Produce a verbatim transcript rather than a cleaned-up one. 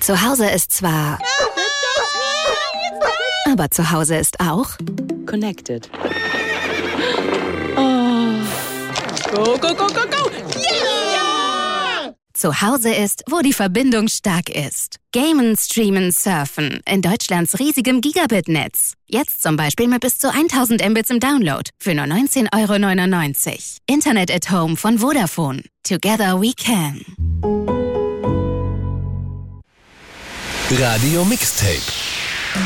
Zu Hause ist zwar... Aber zu Hause ist auch... Connected. Oh. Go, go, go, go, go! Yeah! Zu Hause ist, wo die Verbindung stark ist. Gamen, streamen, surfen. In Deutschlands riesigem Gigabit-Netz. Jetzt zum Beispiel mit bis zu tausend Mbits im Download. Für nur neunzehn Euro neunundneunzig. Internet at Home von Vodafone. Together we can. Radio Mixtape.